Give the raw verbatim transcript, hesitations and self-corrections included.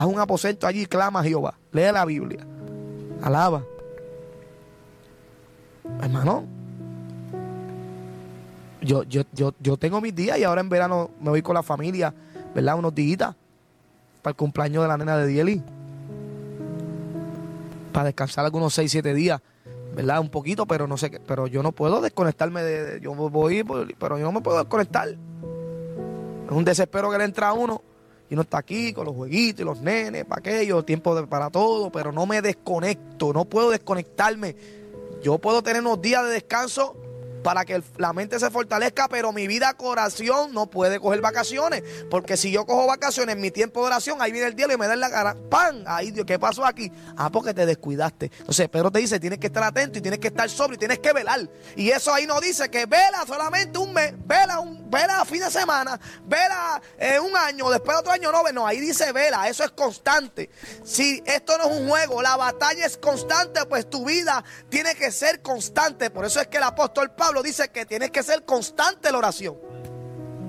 Haz un aposento allí y clama a Jehová. Lee la Biblia. Alaba. Hermano, yo, yo, yo, yo tengo mis días y ahora en verano me voy con la familia, ¿verdad? Unos días para el cumpleaños de la nena de Dieli. Para descansar algunos seis, siete días, ¿verdad? Un poquito, pero no sé qué. Pero yo no puedo desconectarme de, de yo voy, pero yo no me puedo desconectar. Es un desespero que le entra a uno. Y uno está aquí con los jueguitos y los nenes, para aquello, tiempo de, para todo, pero no me desconecto, no puedo desconectarme. Yo puedo tener unos días de descanso para que el, la mente se fortalezca, pero mi vida de oración no puede coger vacaciones, porque si yo cojo vacaciones en mi tiempo de oración, ahí viene el diablo y me da en la cara, ¡pam! Ahí, Dios, ¿qué pasó aquí? Ah, porque te descuidaste. Entonces Pedro te dice, tienes que estar atento y tienes que estar sobrio y tienes que velar. Y eso ahí no dice que vela solamente un mes, vela un vela a fin de semana, vela eh, un año, después de otro año no, no, ahí dice vela, eso es constante. Si esto no es un juego, la batalla es constante, pues tu vida tiene que ser constante. Por eso es que el apóstol Pablo dice que tienes que ser constante en la oración.